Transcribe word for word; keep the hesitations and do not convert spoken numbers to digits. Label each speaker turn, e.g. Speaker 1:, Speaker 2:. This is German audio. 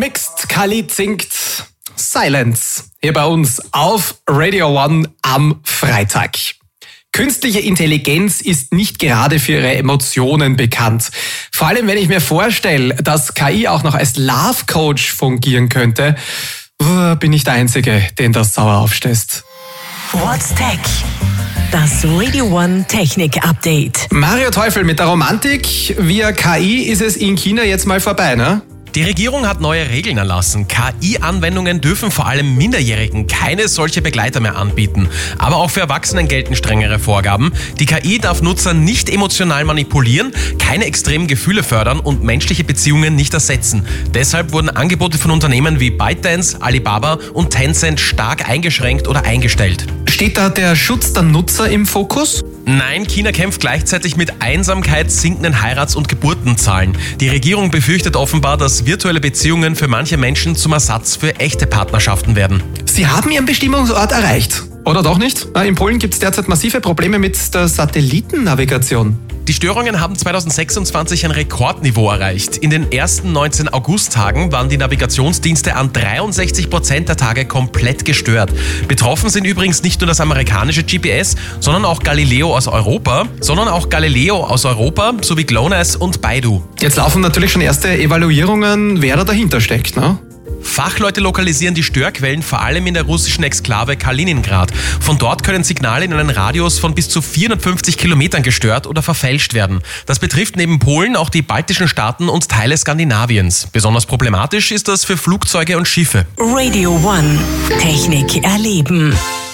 Speaker 1: Mixed Khalid singt Silence hier bei uns auf Radio One am Freitag. Künstliche Intelligenz ist nicht gerade für ihre Emotionen bekannt. Vor allem, wenn ich mir vorstelle, dass K I auch noch als Love Coach fungieren könnte, bin ich der Einzige, den das sauer aufstößt.
Speaker 2: What's Tech? Das Radio One Technik Update.
Speaker 1: Mario Teufel mit der Romantik. Via K I ist es in China jetzt mal vorbei, ne?
Speaker 3: Die Regierung hat neue Regeln erlassen. K I-Anwendungen dürfen vor allem Minderjährigen keine solche Begleiter mehr anbieten. Aber auch für Erwachsenen gelten strengere Vorgaben. Die K I darf Nutzer nicht emotional manipulieren, keine extremen Gefühle fördern und menschliche Beziehungen nicht ersetzen. Deshalb wurden Angebote von Unternehmen wie ByteDance, Alibaba und Tencent stark eingeschränkt oder eingestellt.
Speaker 1: Steht da der Schutz der Nutzer im Fokus?
Speaker 3: Nein, China kämpft gleichzeitig mit Einsamkeit, sinkenden Heirats- und Geburtenzahlen. Die Regierung befürchtet offenbar, dass virtuelle Beziehungen für manche Menschen zum Ersatz für echte Partnerschaften werden.
Speaker 1: Sie haben Ihren Bestimmungsort erreicht. Oder doch nicht? In Polen gibt es derzeit massive Probleme mit der Satellitennavigation.
Speaker 3: Die Störungen haben zweitausendsechsundzwanzig ein Rekordniveau erreicht. In den ersten neunzehn Augusttagen waren die Navigationsdienste an dreiundsechzig Prozent der Tage komplett gestört. Betroffen sind übrigens nicht nur das amerikanische G P S, sondern auch Galileo aus Europa, sondern auch Galileo aus Europa sowie GLONASS und Baidu.
Speaker 1: Jetzt laufen natürlich schon erste Evaluierungen, wer da dahinter steckt, ne?
Speaker 3: Fachleute lokalisieren die Störquellen vor allem in der russischen Exklave Kaliningrad. Von dort können Signale in einem Radius von bis zu vierhundertfünfzig Kilometern gestört oder verfälscht werden. Das betrifft neben Polen auch die baltischen Staaten und Teile Skandinaviens. Besonders problematisch ist das für Flugzeuge und Schiffe.
Speaker 2: Radio One Technik erleben.